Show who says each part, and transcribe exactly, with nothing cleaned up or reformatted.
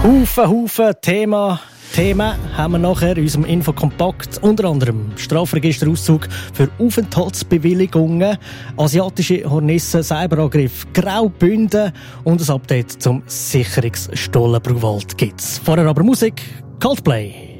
Speaker 1: Haufen, Haufen Thema, Themen haben wir nachher in unserem Infokompakt. Unter anderem Strafregisterauszug für Aufenthaltsbewilligungen, asiatische Hornissen, Cyberangriff, Graubünden und ein Update zum Sicherungsstollenbrauwald gibt's. Vorher aber Musik, Coldplay.